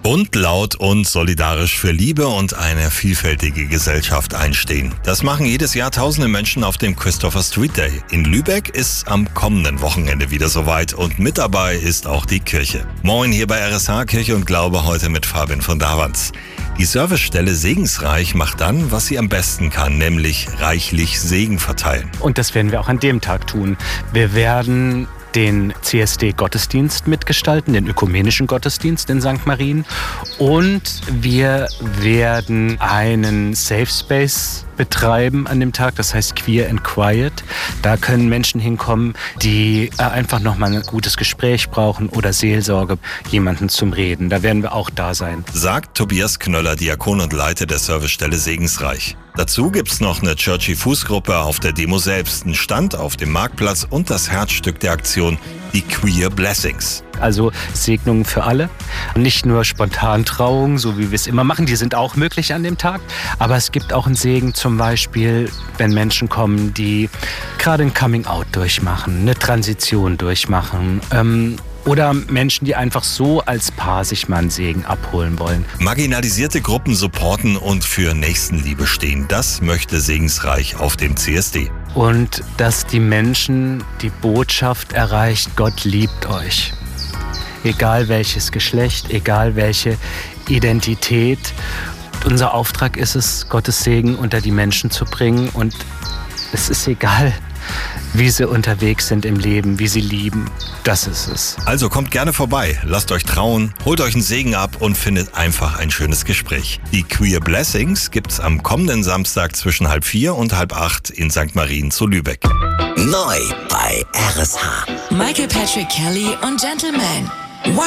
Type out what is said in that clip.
Bunt, laut und solidarisch für Liebe und eine vielfältige Gesellschaft einstehen. Das machen jedes Jahr tausende Menschen auf dem Christopher Street Day. In Lübeck ist am kommenden Wochenende wieder soweit und mit dabei ist auch die Kirche. Moin hier bei RSH Kirche und Glaube, heute mit Fabian von Davanz. Die Servicestelle Segensreich macht dann, was sie am besten kann, nämlich reichlich Segen verteilen. Und das werden wir auch an dem Tag tun. Wir werden den CSD-Gottesdienst mitgestalten, den ökumenischen Gottesdienst in St. Marien. Und wir werden einen Safe Space betreiben an dem Tag, das heißt Queer and Quiet. Da können Menschen hinkommen, die einfach nochmal ein gutes Gespräch brauchen oder Seelsorge, jemanden zum Reden. Da werden wir auch da sein. Sagt Tobias Knöller, Diakon und Leiter der Servicestelle Segensreich. Dazu gibt's noch eine Churchy Fußgruppe auf der Demo selbst, einen Stand auf dem Marktplatz und das Herzstück der Aktion, die Queer Blessings. Also Segnungen für alle. Nicht nur Spontantrauungen, so wie wir es immer machen, die sind auch möglich an dem Tag. Aber es gibt auch einen Segen zum Beispiel, wenn Menschen kommen, die gerade ein Coming-out durchmachen, eine Transition durchmachen. Oder Menschen, die einfach so als Paar sich mal einen Segen abholen wollen. Marginalisierte Gruppen supporten und für Nächstenliebe stehen. Das möchte Segensreich auf dem CSD. Und dass die Menschen die Botschaft erreicht, Gott liebt euch. Egal welches Geschlecht, egal welche Identität. Unser Auftrag ist es, Gottes Segen unter die Menschen zu bringen. Und es ist egal, wie sie unterwegs sind im Leben, wie sie lieben. Das ist es. Also kommt gerne vorbei, lasst euch trauen, holt euch einen Segen ab und findet einfach ein schönes Gespräch. Die Queer Blessings gibt's am kommenden Samstag zwischen 7:30 und 7:30 in St. Marien zu Lübeck. Neu bei RSH. Michael Patrick Kelly und Gentleman.